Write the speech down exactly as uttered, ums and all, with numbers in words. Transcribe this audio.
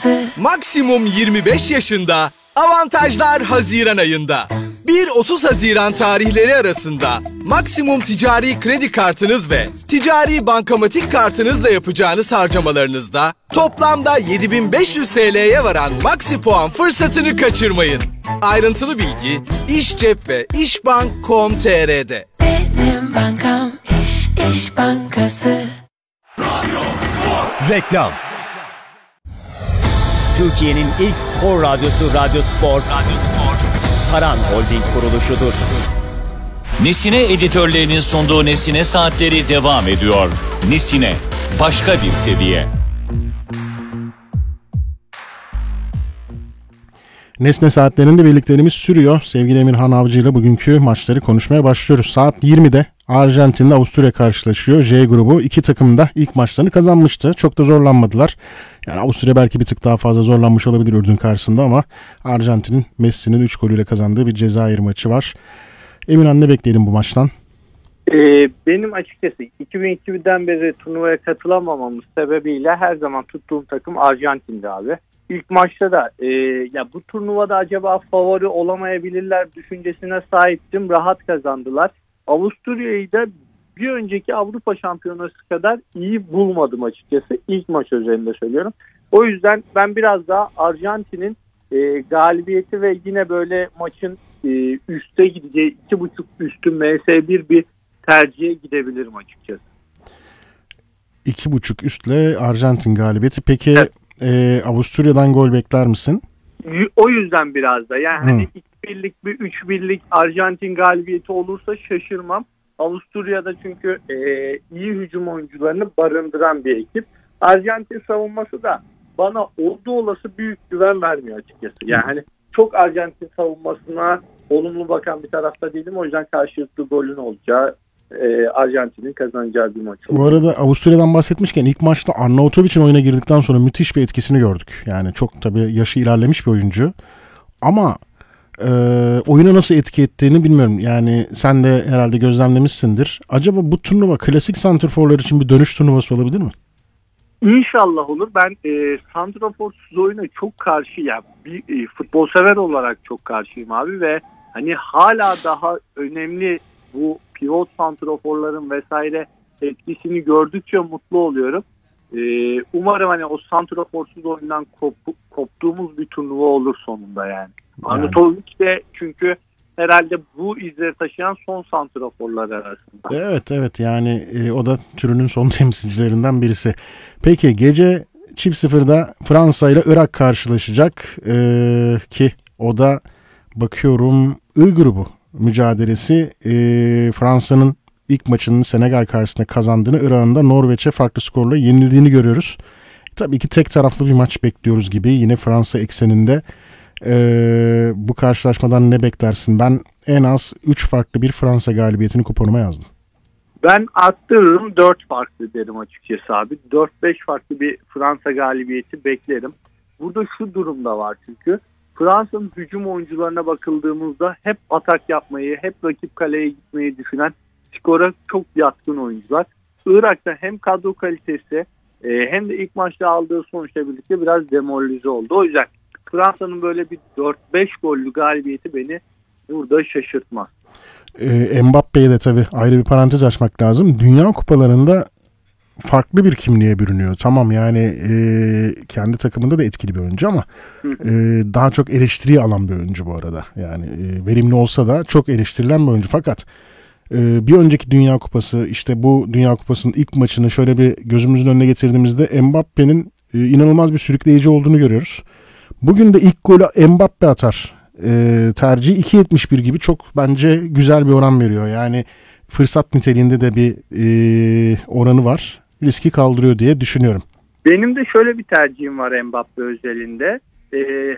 Bankası. Maksimum yirmi beş yaşında, avantajlar Haziran ayında. bir otuz Haziran tarihleri arasında maksimum ticari kredi kartınız ve ticari bankamatik kartınızla yapacağınız harcamalarınızda toplamda yedi bin beş yüz T L'ye varan Maxi Puan fırsatını kaçırmayın. Ayrıntılı bilgi İşcep ve işbank nokta com nokta t r'de. Benim bankam İş, İş Bankası. Reklam. Türkiye'nin ilk spor radyosu Radyo Spor, Radyo Spor, Saran Holding kuruluşudur. Nesine editörlerinin sunduğu Nesine Saatleri devam ediyor. Nesine, başka bir seviye. Nesne Saatlerinde birliklerimiz sürüyor. Sevgili Emirhan Avcı ile bugünkü maçları konuşmaya başlıyoruz. Saat yirmide Arjantin'le Avusturya karşılaşıyor. J grubu iki takım da ilk maçlarını kazanmıştı. Çok da zorlanmadılar. Yani Avusturya belki bir tık daha fazla zorlanmış olabilir Ürdün karşısında ama Arjantin'in Messi'nin üç golüyle kazandığı bir Cezayir maçı var. Emirhan, ne bekleyelim bu maçtan? Ee, benim açıkçası iki bin ikiden beri turnuvaya katılamamamız sebebiyle her zaman tuttuğum takım Arjantin'di abi. İlk maçta da e, ya bu turnuvada acaba favori olamayabilirler düşüncesine sahiptim. Rahat kazandılar. Avusturya'yı da bir önceki Avrupa Şampiyonası kadar iyi bulmadım açıkçası. İlk maç özelinde söylüyorum. O yüzden ben biraz daha Arjantin'in e, galibiyeti ve yine böyle maçın e, üste gideceği iki buçuk üstü M S bir bir tercihe gidebilirim açıkçası. iki buçuk üstle Arjantin galibiyeti. Peki evet. e, Avusturya'dan gol bekler misin? O yüzden biraz da yani Hı. hani iki birlik bir üç birlik Arjantin galibiyeti olursa şaşırmam. Avusturya'da çünkü e, iyi hücum oyuncularını barındıran bir ekip. Arjantin savunması da bana olduğu olası büyük güven vermiyor açıkçası. Yani hani çok Arjantin savunmasına olumlu bakan bir tarafta değilim. O yüzden karşılıklı golün olacağı, e, Arjantin'in kazanacağı bir maç. Bu arada Avusturya'dan bahsetmişken ilk maçta Arnavutovic'in oyuna girdikten sonra müthiş bir etkisini gördük. Yani çok tabii yaşı ilerlemiş bir oyuncu. Ama e, oyuna nasıl etki ettiğini bilmiyorum. Yani sen de herhalde gözlemlemişsindir. Acaba bu turnuva klasik santrforlar için bir dönüş turnuvası olabilir mi? İnşallah olur. Ben e, santraforsuz oyuna çok karşı ya bir e, futbol sever olarak çok karşıyım abi ve hani hala daha önemli bu pivot santraforların vesaire etkisini gördükçe mutlu oluyorum. E, umarım hani o santraforsuz oyundan kop, koptuğumuz bir turnuva olur sonunda yani. yani. Arnautovic de çünkü herhalde bu izleri taşıyan son santraforlar arasında. Evet evet yani e, o da türünün son temsilcilerinden birisi. Peki gece çift sıfırda Fransa ile Irak karşılaşacak e, ki o da bakıyorum I grubu mücadelesi. e, Fransa'nın ilk maçının Senegal karşısında kazandığını, Irak'ın da Norveç'e farklı skorla yenildiğini görüyoruz. Tabii ki tek taraflı bir maç bekliyoruz gibi yine Fransa ekseninde. Ee, bu karşılaşmadan ne beklersin? Ben en az üç farklı bir Fransa galibiyetini kuponuma yazdım. Ben arttırırım, dört farklı derim açıkçası abi. dört beş farklı bir Fransa galibiyeti beklerim. Burada şu durumda var çünkü. Fransa'nın hücum oyuncularına bakıldığımızda hep atak yapmayı, hep rakip kaleye gitmeyi düşünen, skora çok yatkın oyuncular. Irak'ta hem kadro kalitesi hem de ilk maçta aldığı sonuçla birlikte biraz demoralize oldu. O yüzden Fransa'nın böyle bir dört beş gollü galibiyeti beni burada şaşırtmaz. Ee, Mbappe'ye de tabii ayrı bir parantez açmak lazım. Dünya kupalarında farklı bir kimliğe bürünüyor. Tamam yani e, kendi takımında da etkili bir oyuncu ama e, daha çok eleştiriye alan bir oyuncu bu arada. Yani e, verimli olsa da çok eleştirilen bir oyuncu. Fakat e, bir önceki Dünya Kupası, işte bu Dünya Kupası'nın ilk maçını şöyle bir gözümüzün önüne getirdiğimizde Mbappe'nin e, inanılmaz bir sürükleyici olduğunu görüyoruz. Bugün de ilk golü Mbappe atar. E, tercih iki yetmiş bir gibi çok bence güzel bir oran veriyor. Yani fırsat niteliğinde de bir e, oranı var. Riski kaldırıyor diye düşünüyorum. Benim de şöyle bir tercihim var Mbappe özelinde. E,